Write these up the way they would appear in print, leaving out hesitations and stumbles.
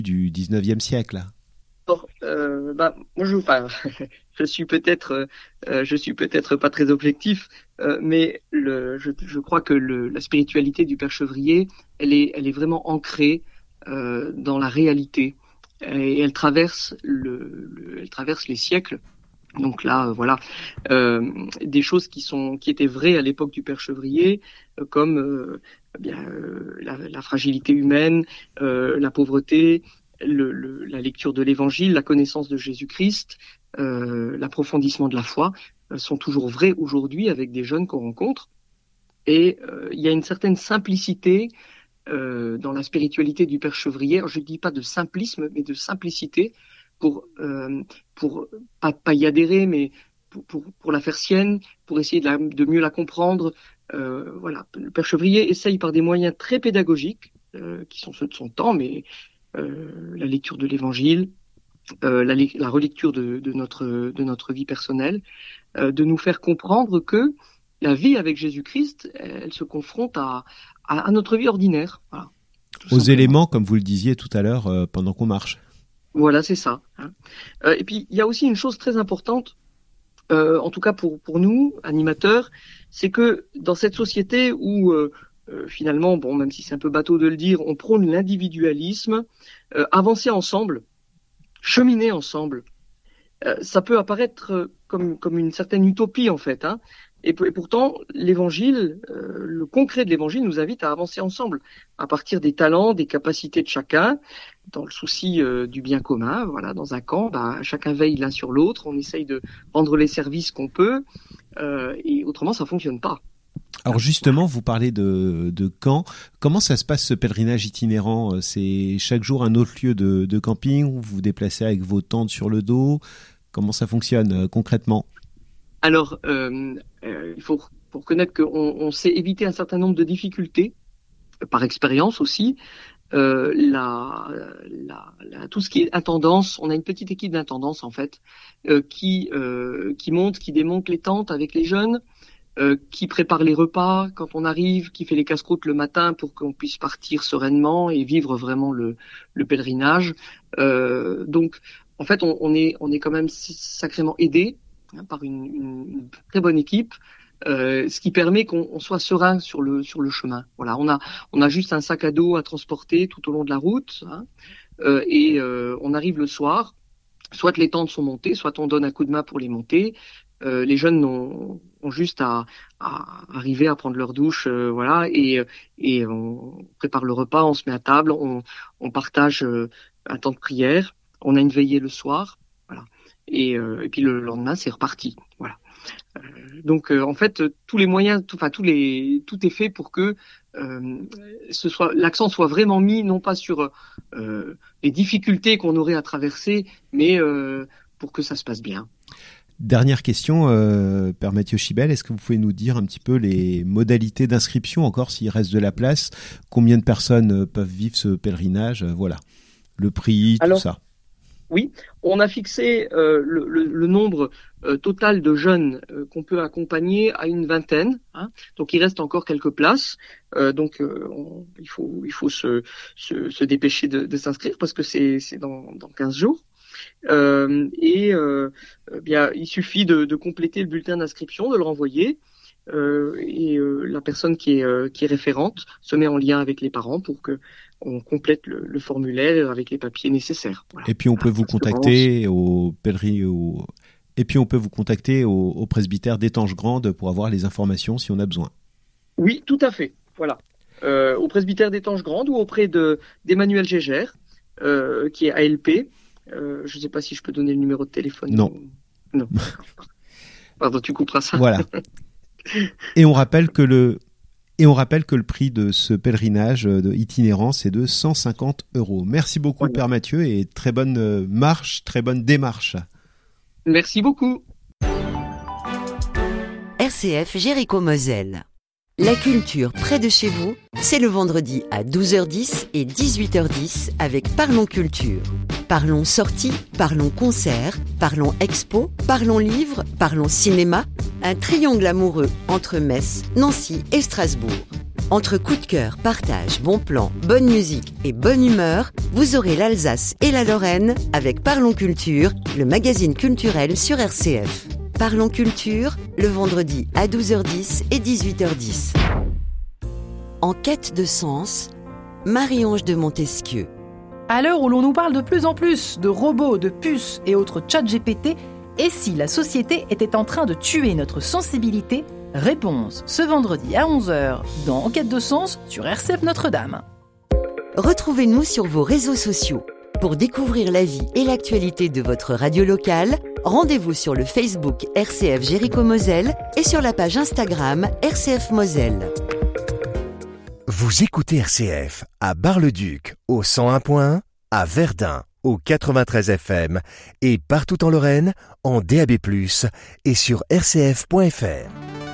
du 19e siècle. Or, moi je suis peut-être pas très objectif, mais je crois que la spiritualité du Père Chevrier, elle est vraiment ancrée dans la réalité et elle traverse elle traverse les siècles. Donc là, des choses qui étaient vraies à l'époque du Père Chevrier, comme la fragilité humaine, la pauvreté, la lecture de l'Évangile, la connaissance de Jésus-Christ, l'approfondissement de la foi, sont toujours vraies aujourd'hui avec des jeunes qu'on rencontre. Et il y a une certaine simplicité dans la spiritualité du Père Chevrier. Alors, je ne dis pas de simplisme, mais de simplicité pour pas y adhérer, mais pour la faire sienne, pour essayer de mieux la comprendre. Voilà, le Père Chevrier essaye par des moyens très pédagogiques, qui sont ceux de son temps, mais la lecture de l'Évangile, la relecture de notre vie personnelle, de nous faire comprendre que la vie avec Jésus-Christ, elle se confronte à notre vie ordinaire. Voilà, aux éléments, comme vous le disiez tout à l'heure, pendant qu'on marche. Voilà, c'est ça. Et puis, il y a aussi une chose très importante, en tout cas pour nous, animateurs, c'est que dans cette société où finalement, bon, même si c'est un peu bateau de le dire, on prône l'individualisme, avancer ensemble, cheminer ensemble, ça peut apparaître comme une certaine utopie en fait, hein. Et pourtant, l'évangile, le concret de l'évangile nous invite à avancer ensemble, à partir des talents, des capacités de chacun, dans le souci du bien commun. Voilà, dans un camp, chacun veille l'un sur l'autre, on essaye de rendre les services qu'on peut, et autrement, ça fonctionne pas. Alors justement, vous parlez de camp. Comment ça se passe ce pèlerinage itinérant ? C'est chaque jour un autre lieu de camping où vous vous déplacez avec vos tentes sur le dos ? Comment ça fonctionne concrètement ? Alors, il faut reconnaître qu'on sait éviter un certain nombre de difficultés, par expérience aussi. Tout ce qui est intendance, on a une petite équipe d'intendance en fait, qui monte, qui démonte les tentes avec les jeunes, qui prépare les repas quand on arrive, qui fait les casse-croûtes le matin pour qu'on puisse partir sereinement et vivre vraiment le pèlerinage. Donc, en fait, on est quand même sacrément aidé par une très bonne équipe, ce qui permet qu'on soit serein sur le chemin. Voilà, on a juste un sac à dos à transporter tout au long de la route, hein, et on arrive le soir. Soit les tentes sont montées, soit on donne un coup de main pour les monter. Les jeunes ont juste à arriver à prendre leur douche, voilà, et on prépare le repas, on se met à table, on partage un temps de prière, on a une veillée le soir, voilà, et puis le lendemain c'est reparti, voilà. Donc en fait tous les moyens, tout est fait pour que l'accent soit vraiment mis non pas sur les difficultés qu'on aurait à traverser, mais pour que ça se passe bien. Dernière question, Père Mathieu Chibel, est-ce que vous pouvez nous dire un petit peu les modalités d'inscription, encore s'il reste de la place, combien de personnes peuvent vivre ce pèlerinage, voilà, le prix, tout ça. Oui, on a fixé le nombre total de jeunes qu'on peut accompagner à une vingtaine, hein, donc il reste encore quelques places, donc il faut se dépêcher de s'inscrire parce que c'est dans 15 jours. Il suffit de compléter le bulletin d'inscription, de le renvoyer, et la personne qui est référente se met en lien avec les parents pour que on complète le formulaire avec les papiers nécessaires. Voilà. Et puis on peut vous contacter au presbytère d'Étanges-Grandes pour avoir les informations si on a besoin. Oui, tout à fait. Voilà. Au presbytère d'Étanges-Grandes ou auprès d'Emmanuel Gégère, qui est ALP. Je ne sais pas si je peux donner le numéro de téléphone. Non. Non. Pardon, tu couperas ça. Voilà. Et on rappelle que le prix de ce pèlerinage itinérant, c'est de 150 €. Merci beaucoup, Père Mathieu, et très bonne marche, très bonne démarche. Merci beaucoup. RCF Jéricho-Moselle. La culture près de chez vous, c'est le vendredi à 12h10 et 18h10 avec Parlons Culture. Parlons sorties, parlons concerts, parlons expo, parlons livres, parlons cinéma. Un triangle amoureux entre Metz, Nancy et Strasbourg. Entre coup de cœur, partage, bon plan, bonne musique et bonne humeur, vous aurez l'Alsace et la Lorraine avec Parlons Culture, le magazine culturel sur RCF. Parlons Culture, le vendredi à 12h10 et 18h10. En quête de sens, Marie-Ange de Montesquieu. À l'heure où l'on nous parle de plus en plus de robots, de puces et autres chats GPT, et si la société était en train de tuer notre sensibilité ? Réponse ce vendredi à 11h dans En quête de sens sur RCF Notre-Dame. Retrouvez-nous sur vos réseaux sociaux. Pour découvrir la vie et l'actualité de votre radio locale, rendez-vous sur le Facebook RCF Jéricho-Moselle et sur la page Instagram RCF Moselle. Vous écoutez RCF à Bar-le-Duc au 101.1, à Verdun au 93 FM et partout en Lorraine en DAB+, et sur rcf.fr.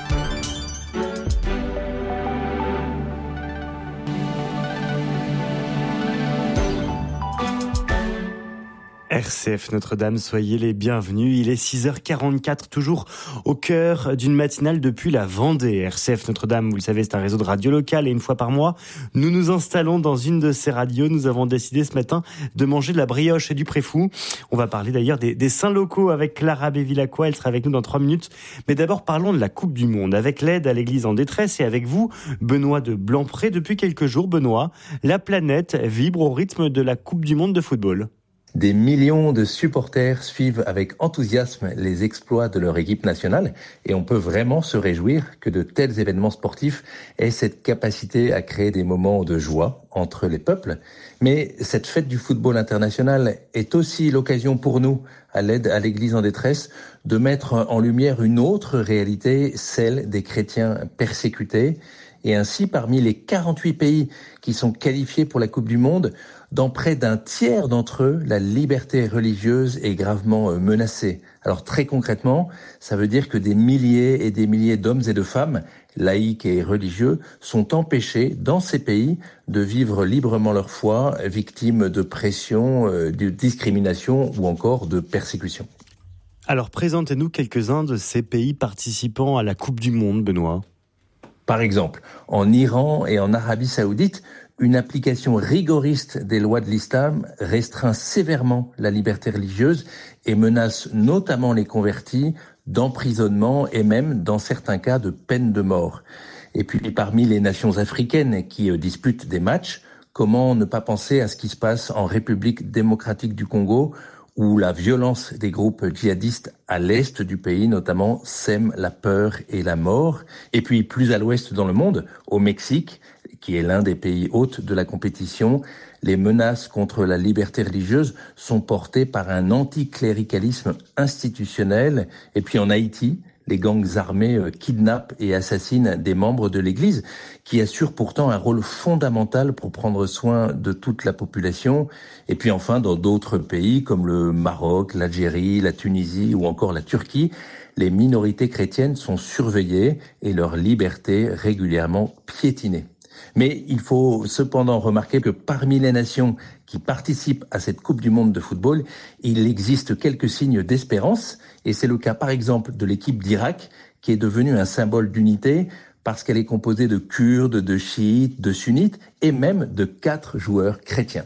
RCF Notre-Dame, soyez les bienvenus. Il est 6h44, toujours au cœur d'une matinale depuis la Vendée. RCF Notre-Dame, vous le savez, c'est un réseau de radio locale et une fois par mois, nous nous installons dans une de ces radios. Nous avons décidé ce matin de manger de la brioche et du préfou. On va parler d'ailleurs des saints locaux avec Clara Bévilacqua. Elle sera avec nous dans 3 minutes. Mais d'abord, parlons de la Coupe du Monde avec l'aide à l'Église en détresse et avec vous, Benoît de Blancpré. Depuis quelques jours, Benoît, la planète vibre au rythme de la Coupe du Monde de football. Des millions de supporters suivent avec enthousiasme les exploits de leur équipe nationale et on peut vraiment se réjouir que de tels événements sportifs aient cette capacité à créer des moments de joie entre les peuples. Mais cette fête du football international est aussi l'occasion pour nous, à l'aide à l'Église en détresse, de mettre en lumière une autre réalité, celle des chrétiens persécutés. Et ainsi, parmi les 48 pays qui sont qualifiés pour la Coupe du Monde, dans près d'un tiers d'entre eux, la liberté religieuse est gravement menacée. Alors très concrètement, ça veut dire que des milliers et des milliers d'hommes et de femmes, laïcs et religieux, sont empêchés dans ces pays de vivre librement leur foi, victimes de pression, de discrimination ou encore de persécution. Alors présentez-nous quelques-uns de ces pays participant à la Coupe du Monde, Benoît. Par exemple, en Iran et en Arabie Saoudite, une application rigoriste des lois de l'islam restreint sévèrement la liberté religieuse et menace notamment les convertis d'emprisonnement et même, dans certains cas, de peine de mort. Et puis, parmi les nations africaines qui disputent des matchs, comment ne pas penser à ce qui se passe en République démocratique du Congo, où la violence des groupes djihadistes à l'est du pays, notamment, sème la peur et la mort. Et puis, plus à l'ouest dans le monde, au Mexique, qui est l'un des pays hôtes de la compétition, les menaces contre la liberté religieuse sont portées par un anticléricalisme institutionnel. Et puis en Haïti, les gangs armés kidnappent et assassinent des membres de l'Église, qui assurent pourtant un rôle fondamental pour prendre soin de toute la population. Et puis enfin, dans d'autres pays comme le Maroc, l'Algérie, la Tunisie ou encore la Turquie, les minorités chrétiennes sont surveillées et leur liberté régulièrement piétinée. Mais il faut cependant remarquer que parmi les nations qui participent à cette Coupe du Monde de football, il existe quelques signes d'espérance. Et c'est le cas par exemple de l'équipe d'Irak, qui est devenue un symbole d'unité parce qu'elle est composée de Kurdes, de chiites, de sunnites et même de 4 joueurs chrétiens.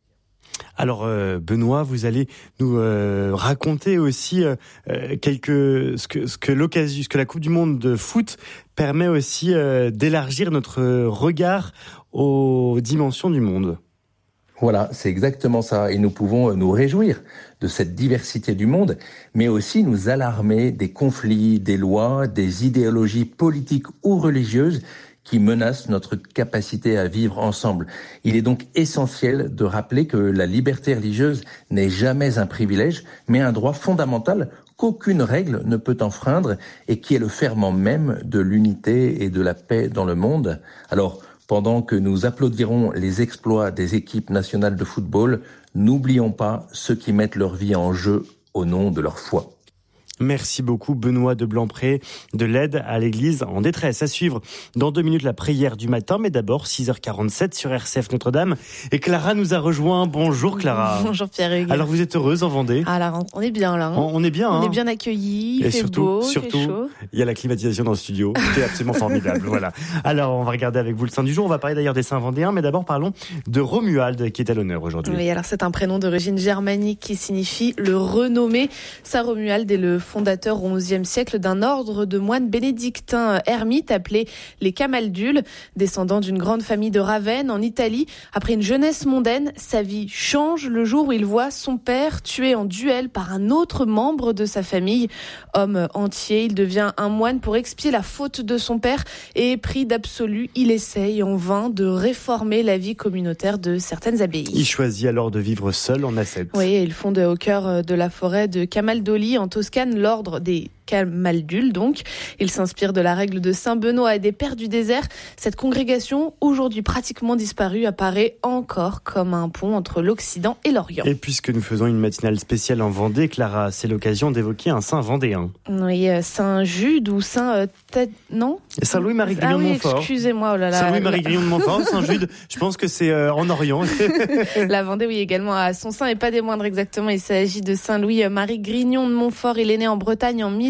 Alors Benoît, vous allez nous raconter aussi ce que la Coupe du Monde de foot permet aussi d'élargir notre regard aux dimensions du monde. Voilà, c'est exactement ça. Et nous pouvons nous réjouir de cette diversité du monde, mais aussi nous alarmer des conflits, des lois, des idéologies politiques ou religieuses qui menacent notre capacité à vivre ensemble. Il est donc essentiel de rappeler que la liberté religieuse n'est jamais un privilège, mais un droit fondamental qu'aucune règle ne peut enfreindre et qui est le ferment même de l'unité et de la paix dans le monde. Alors, pendant que nous applaudirons les exploits des équipes nationales de football, n'oublions pas ceux qui mettent leur vie en jeu au nom de leur foi. Merci beaucoup Benoît de Blanpré de l'aide à l'église en détresse. À suivre dans 2 minutes la prière du matin, mais d'abord 6h47 sur RCF Notre-Dame. Et Clara nous a rejoint. Bonjour Clara. Bonjour Pierre-Hugues. Alors vous êtes heureuse en Vendée? Alors on est bien là. On est bien. On est bien accueillis, il fait beau, il fait chaud. Il y a la climatisation dans le studio. C'est absolument formidable. Voilà. Alors on va regarder avec vous le saint du jour. On va parler d'ailleurs des saints vendéens, mais d'abord parlons de Romuald qui est à l'honneur aujourd'hui. Oui, alors c'est un prénom d'origine germanique qui signifie le renommé. Saint Romuald est le fondateur au XIe siècle d'un ordre de moines bénédictins ermites appelés les Camaldules, descendants d'une grande famille de Ravenne en Italie. Après une jeunesse mondaine, sa vie change le jour où il voit son père tué en duel par un autre membre de sa famille. Homme entier, il devient un moine pour expier la faute de son père et épris d'absolu, il essaye en vain de réformer la vie communautaire de certaines abbayes. Il choisit alors de vivre seul en ascète. Oui, il fonde au cœur de la forêt de Camaldoli en Toscane l'ordre des Camaldules donc. Il s'inspire de la règle de Saint Benoît et des Pères du désert. Cette congrégation, aujourd'hui pratiquement disparue, apparaît encore comme un pont entre l'Occident et l'Orient. Et puisque nous faisons une matinale spéciale en Vendée, Clara, c'est l'occasion d'évoquer un saint vendéen. Oui, Saint Jude ou Saint... non Saint Louis-Marie Grignon de Montfort. Excusez-moi, oh là là. Saint Louis-Marie Grignon de Montfort, Saint Jude, je pense que c'est en Orient. La Vendée, oui, également à son saint et pas des moindres exactement. Il s'agit de Saint Louis-Marie Grignon de Montfort. Il est né en Bretagne en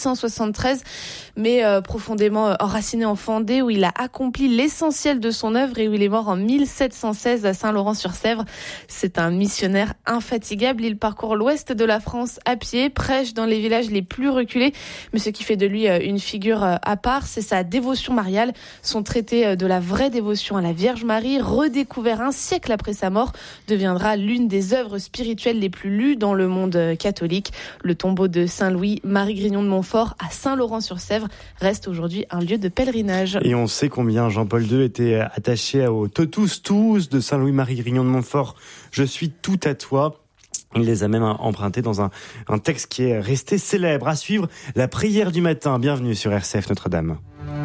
1673, mais profondément enraciné en Vendée, où il a accompli l'essentiel de son œuvre et où il est mort en 1716 à Saint-Laurent-sur-Sèvre. C'est un missionnaire infatigable. Il parcourt l'ouest de la France à pied, prêche dans les villages les plus reculés. Mais ce qui fait de lui une figure à part, c'est sa dévotion mariale. Son traité de la vraie dévotion à la Vierge Marie, redécouvert un siècle après sa mort, deviendra l'une des œuvres spirituelles les plus lues dans le monde catholique. Le tombeau de Saint-Louis-Marie Grignon de Montfort à Saint-Laurent-sur-Sèvre reste aujourd'hui un lieu de pèlerinage. Et on sait combien Jean-Paul II était attaché au totus tuus de Saint-Louis-Marie Grignon de Montfort. Je suis tout à toi. Il les a même empruntés dans un texte qui est resté célèbre. À suivre, la prière du matin. Bienvenue sur RCF Notre-Dame.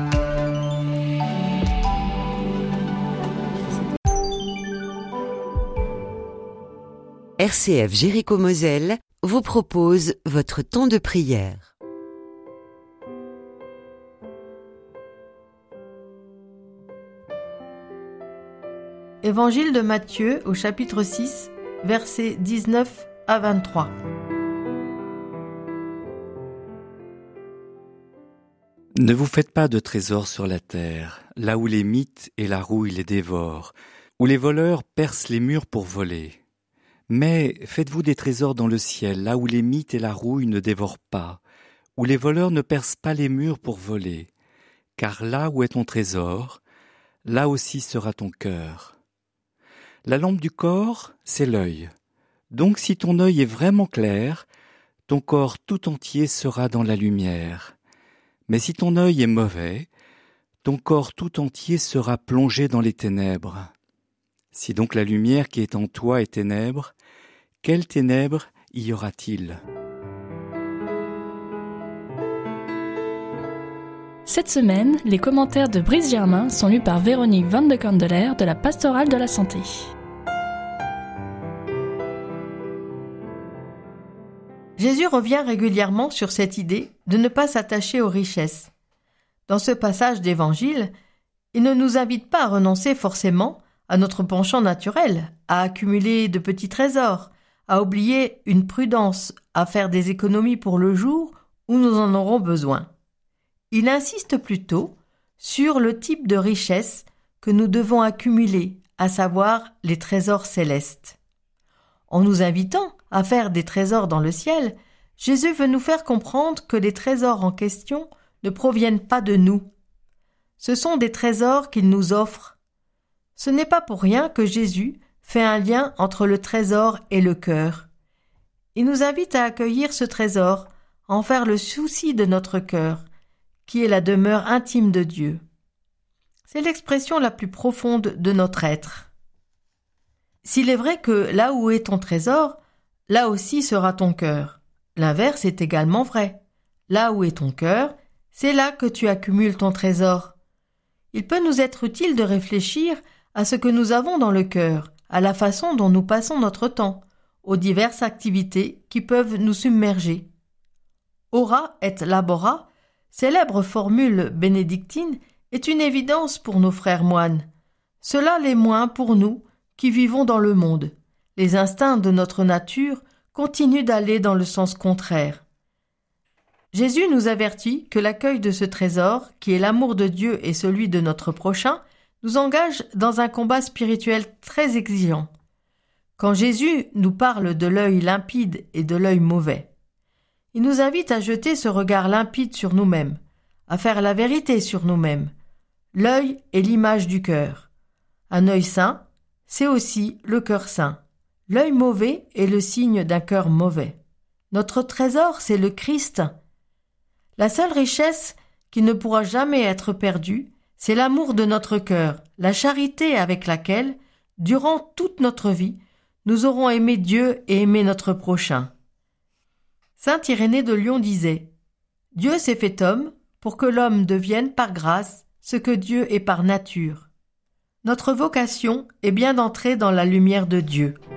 RCF Jéricho-Moselle vous propose votre temps de prière. Évangile de Matthieu au chapitre 6, versets 19 à 23. Ne vous faites pas de trésors sur la terre, là où les mythes et la rouille les dévorent, où les voleurs percent les murs pour voler. Mais faites-vous des trésors dans le ciel, là où les mythes et la rouille ne dévorent pas, où les voleurs ne percent pas les murs pour voler. Car là où est ton trésor, là aussi sera ton cœur. La lampe du corps, c'est l'œil. Donc si ton œil est vraiment clair, ton corps tout entier sera dans la lumière. Mais si ton œil est mauvais, ton corps tout entier sera plongé dans les ténèbres. Si donc la lumière qui est en toi est ténèbres, quelles ténèbres y aura-t-il ? Cette semaine, les commentaires de Brice Germain sont lus par Véronique Van de Candeler de la Pastorale de la Santé. Jésus revient régulièrement sur cette idée de ne pas s'attacher aux richesses. Dans ce passage d'Évangile, il ne nous invite pas à renoncer forcément à notre penchant naturel, à accumuler de petits trésors, à oublier une prudence, à faire des économies pour le jour où nous en aurons besoin. Il insiste plutôt sur le type de richesse que nous devons accumuler, à savoir les trésors célestes. En nous invitant à faire des trésors dans le ciel, Jésus veut nous faire comprendre que les trésors en question ne proviennent pas de nous. Ce sont des trésors qu'il nous offre. Ce n'est pas pour rien que Jésus fait un lien entre le trésor et le cœur. Il nous invite à accueillir ce trésor, à en faire le souci de notre cœur, qui est la demeure intime de Dieu. C'est l'expression la plus profonde de notre être. S'il est vrai que là où est ton trésor, là aussi sera ton cœur. L'inverse est également vrai. Là où est ton cœur, c'est là que tu accumules ton trésor. Il peut nous être utile de réfléchir à ce que nous avons dans le cœur, à la façon dont nous passons notre temps, aux diverses activités qui peuvent nous submerger. ora et labora, célèbre formule bénédictine, est une évidence pour nos frères moines. Cela l'est moins pour nous qui vivons dans le monde. Les instincts de notre nature continuent d'aller dans le sens contraire. Jésus nous avertit que l'accueil de ce trésor, qui est l'amour de Dieu et celui de notre prochain, nous engage dans un combat spirituel très exigeant. Quand Jésus nous parle de l'œil limpide et de l'œil mauvais, il nous invite à jeter ce regard limpide sur nous-mêmes, à faire la vérité sur nous-mêmes. L'œil est l'image du cœur. Un œil saint, c'est aussi le cœur saint. L'œil mauvais est le signe d'un cœur mauvais. Notre trésor, c'est le Christ. La seule richesse qui ne pourra jamais être perdue, c'est l'amour de notre cœur, la charité avec laquelle, durant toute notre vie, nous aurons aimé Dieu et aimé notre prochain. Saint Irénée de Lyon disait « Dieu s'est fait homme pour que l'homme devienne par grâce ce que Dieu est par nature. » Notre vocation est bien d'entrer dans la lumière de Dieu.